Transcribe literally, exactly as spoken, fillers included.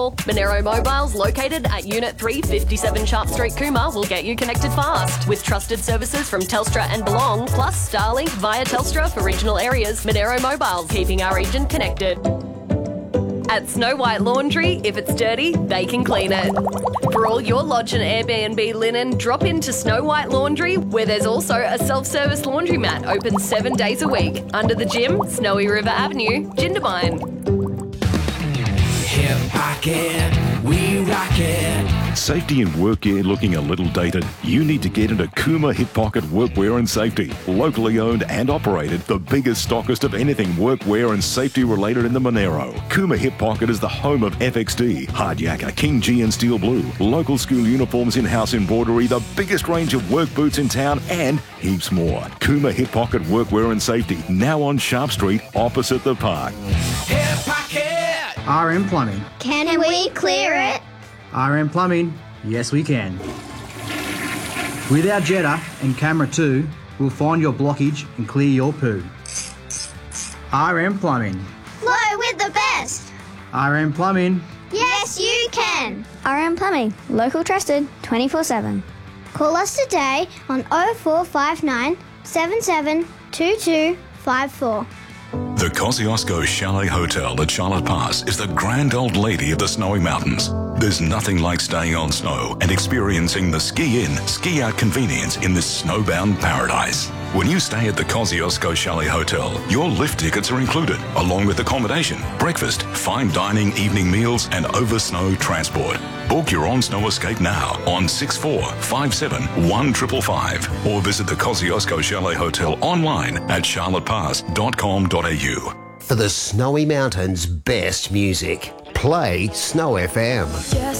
Monero Mobiles, located at Unit three fifty-seven Sharp Street, Cooma, will get you connected fast. With trusted services from Telstra and Belong, plus Starlink via Telstra for regional areas. Monero Mobiles, keeping our region connected. At Snow White Laundry, if it's dirty, they can clean it. For all your lodge and Airbnb linen, drop into Snow White Laundry, where there's also a self-service laundromat open seven days a week. Under the gym, Snowy River Avenue, Jindabyne. Hip Pocket, we rock it. Safety and work gear looking a little dated? You need to get into Cooma Hip Pocket Workwear and Safety. Locally owned and operated, the biggest stockist of anything workwear and safety related in the Monero. Cooma Hip Pocket is the home of F X D, Hard Yakka, King G and Steel Blue, local school uniforms, in-house embroidery, the biggest range of work boots in town, and heaps more. Cooma Hip Pocket Workwear and Safety, now on Sharp Street, opposite the park. Hip Pocket! R M Plumbing. Can we clear it? R M Plumbing, yes we can. With our Jetta and Camera two, we'll find your blockage and clear your poo. R M Plumbing. Flow with the best. R M Plumbing. Yes, you can. R M Plumbing, local trusted twenty-four seven. Call us today on oh four five nine, seven seven two two five four. The Kosciuszko Chalet Hotel at Charlotte Pass is the grand old lady of the snowy mountains. There's nothing like staying on snow and experiencing the ski-in, ski-out convenience in this snowbound paradise. When you stay at the Kosciuszko Chalet Hotel, your lift tickets are included, along with accommodation, breakfast, fine dining, evening meals, and over-snow transport. Book your on-snow escape now on six four five seven one five five five or visit the Kosciuszko Chalet Hotel online at charlotte pass dot com dot a u. For the Snowy Mountains' best music, play Snow F M. Yes.